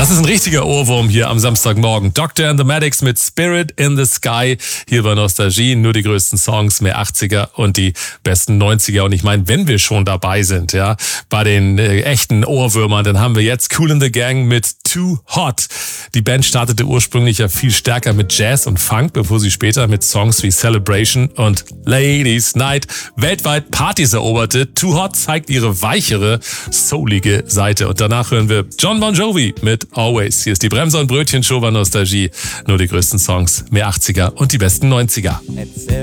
Das ist ein richtiger Ohrwurm hier am Samstagmorgen. Dr. and the Medics mit Spirit in the Sky. Hier bei Nostalgie nur die größten Songs, mehr 80er und die besten 90er. Und ich meine, wenn wir schon dabei sind, ja, bei den echten Ohrwürmern, dann haben wir jetzt Kool and the Gang mit Too Hot. Die Band startete ursprünglich ja viel stärker mit Jazz und Funk, bevor sie später mit Songs wie Celebration und Ladies Night weltweit Partys eroberte. Too Hot zeigt ihre weichere, soulige Seite. Und danach hören wir John Bon Jovi mit Always. Hier ist die Bremser- und Brötchen-Show bei Nostalgie. Nur die größten Songs, mehr 80er und die besten 90er.